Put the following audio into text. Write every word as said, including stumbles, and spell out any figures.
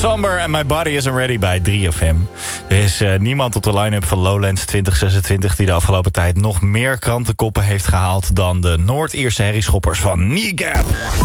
Somber and My Body Isn't Ready bij drie F M. Er is uh, niemand op de line-up van Lowlands twintig zesentwintig... die de afgelopen tijd nog meer krantenkoppen heeft gehaald... dan de Noord-Ierse herrieschoppers van Kneegap.